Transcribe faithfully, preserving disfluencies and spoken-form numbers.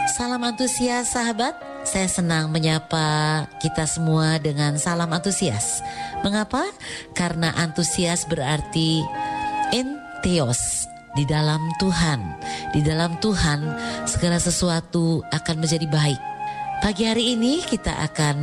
Salam antusias sahabat, saya senang menyapa kita semua dengan salam antusias. Mengapa? Karena antusias berarti entheos, di dalam Tuhan. Di dalam Tuhan segala sesuatu akan menjadi baik. Pagi hari ini kita akan